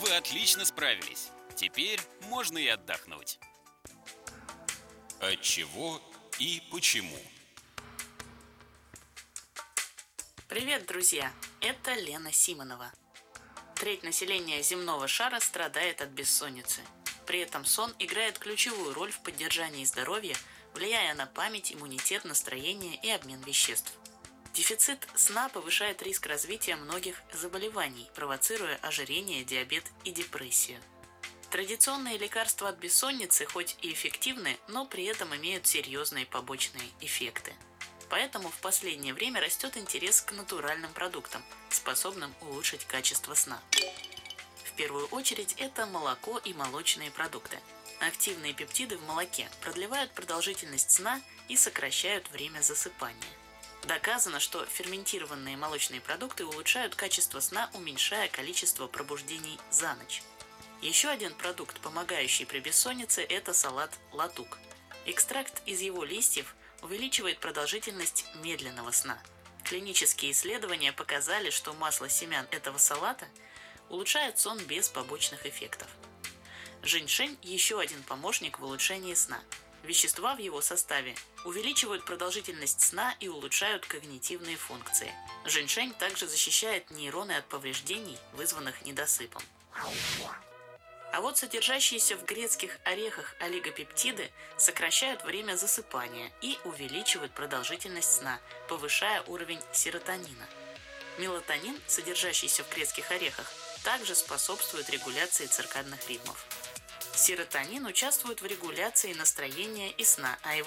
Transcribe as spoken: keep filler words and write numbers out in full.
Вы отлично справились. Теперь можно и отдохнуть. От чего и почему? Привет, друзья! Это Лена Симонова. Треть населения земного шара страдает от бессонницы. При этом сон играет ключевую роль в поддержании здоровья, влияя на память, иммунитет, настроение и обмен веществ. Дефицит сна повышает риск развития многих заболеваний, провоцируя ожирение, диабет и депрессию. Традиционные лекарства от бессонницы хоть и эффективны, но при этом имеют серьезные побочные эффекты. Поэтому в последнее время растет интерес к натуральным продуктам, способным улучшить качество сна. В первую очередь это молоко и молочные продукты. Активные пептиды в молоке продлевают продолжительность сна и сокращают время засыпания. Доказано, что ферментированные молочные продукты улучшают качество сна, уменьшая количество пробуждений за ночь. Еще один продукт, помогающий при бессоннице, это салат латук. Экстракт из его листьев увеличивает продолжительность медленного сна. Клинические исследования показали, что масло семян этого салата улучшает сон без побочных эффектов. Жэньшэнь – еще один помощник в улучшении сна. Вещества в его составе увеличивают продолжительность сна и улучшают когнитивные функции. Жэньшэнь также защищает нейроны от повреждений, вызванных недосыпом. А вот содержащиеся в грецких орехах олигопептиды сокращают время засыпания и увеличивают продолжительность сна, повышая уровень серотонина. Мелатонин, содержащийся в грецких орехах, также способствует регуляции циркадных ритмов. Серотонин участвует в регуляции настроения и сна, а его